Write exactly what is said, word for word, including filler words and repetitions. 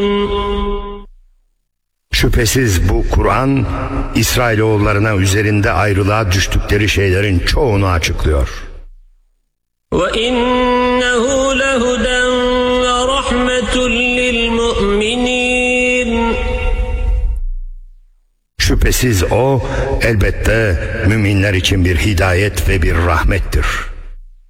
Şüphesiz bu Kur'an, İsrailoğullarına üzerinde ayrılığa düştükleri şeylerin çoğunu açıklıyor. وَإِنَّهُ لَهُدًى وَرَحْمَةٌ لِلْمُؤْمِنِينَ Şüphesiz o, elbette müminler için bir hidayet ve bir rahmettir.